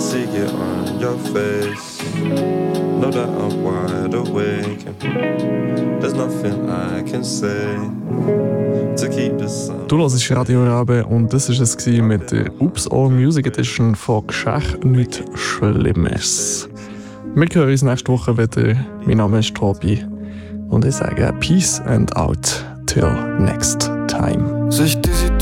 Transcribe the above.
see it on your face. Know that I'm wide awake. There's nothing I can say to keep the sun. Du hörst Radio Rabe und das war es mit der Oops All Music Edition von «Geschächt nicht Schlimmes». Wir hören uns nächste Woche wieder. Mein Name ist Tobi und ich sage Peace and out till next time. Sich die